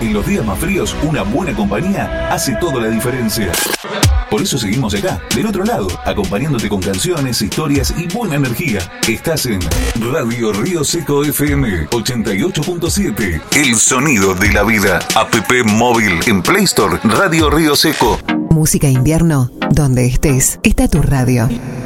En los días más fríos, una buena compañía hace toda la diferencia. Por eso seguimos acá, del otro lado, acompañándote con canciones, historias y buena energía. Estás en Radio Río Seco FM 88.7. El sonido de la vida. App móvil en Play Store. Radio Río Seco. Música invierno. Donde estés, está tu radio.